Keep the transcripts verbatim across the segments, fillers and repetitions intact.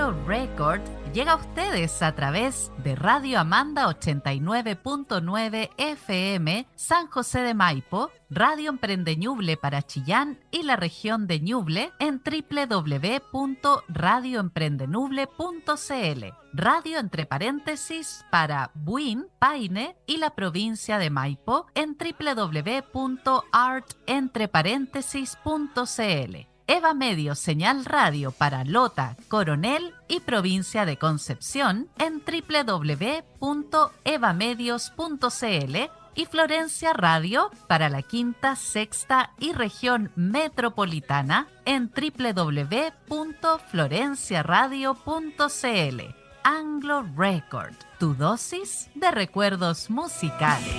Anglo Record llega a ustedes a través de Radio Amanda ochenta y nueve punto nueve F M San José de Maipo, Radio Emprende Ñuble para Chillán y la región de Ñuble en doble u doble u doble u punto radio emprende ñuble punto c l, radio entre paréntesis para Buin, Paine y la provincia de Maipo en doble u doble u doble u punto art entre paréntesis punto c l. Eva Medio Señal Radio para Lota, Coronel y provincia de Concepción en doble u doble u doble u punto evamedios punto c l y Florencia Radio para la Quinta, Sexta y región metropolitana en doble u doble u doble u punto florencia radio punto c l. Anglo Record, tu dosis de recuerdos musicales.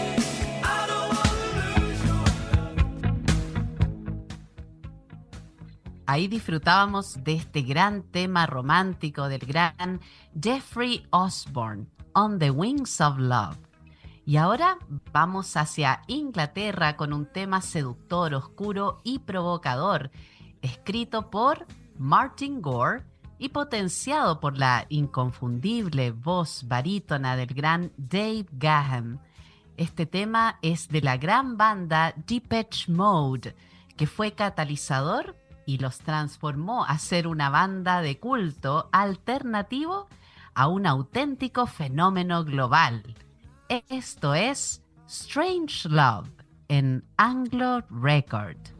Ahí disfrutábamos de este gran tema romántico del gran Jeffrey Osborne, On the Wings of Love. Y ahora vamos hacia Inglaterra con un tema seductor, oscuro y provocador, escrito por Martin Gore y potenciado por la inconfundible voz barítona del gran Dave Gahan. Este tema es de la gran banda Depeche Mode, que fue catalizador y los transformó a ser una banda de culto alternativo a un auténtico fenómeno global. Esto es Strange Love en Anglo Record.